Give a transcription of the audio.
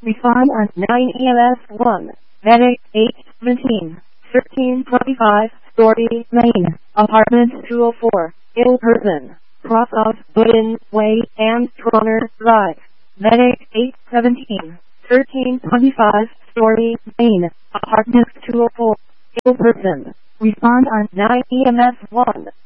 Respond on 9 EMS 1. Medic 817. 1325. Story Main. Apartment 204. Ill person. Cross off Wooden Way and Troner Drive. Medic 817. 1325. Story Main. Apartment 204. Ill person. Respond on 9 EMS 1.